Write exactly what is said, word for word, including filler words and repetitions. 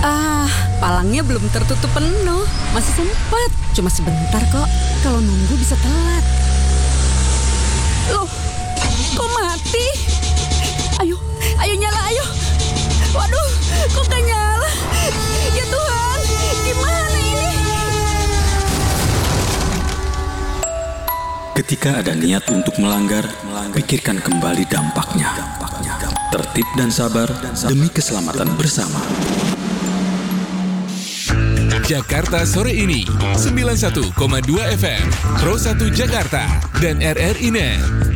Ah, palangnya belum tertutup penuh. Masih sempat. Cuma sebentar kok. Kalau nunggu bisa telat. Loh, kok mati? Ayo, ayo nyala, ayo. Waduh, kok gak nyala? Ya Tuhan, gimana ini? Ketika ada niat untuk melanggar, pikirkan kembali dampaknya. Tertib dan sabar demi keselamatan bersama. Jakarta Sore Ini sembilan puluh satu koma dua F M Pro satu Jakarta dan R R I Net.